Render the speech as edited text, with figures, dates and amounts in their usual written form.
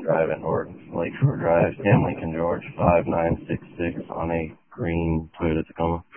Drive in North Lakeshore Drive, Sam Lincoln George, 5966 on a green Toyota Tacoma.